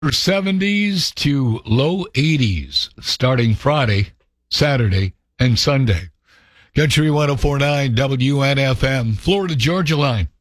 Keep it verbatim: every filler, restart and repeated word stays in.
seventies to low eighties starting Friday, Saturday, and Sunday. Country one oh four point nine W N F M, Florida Georgia Line.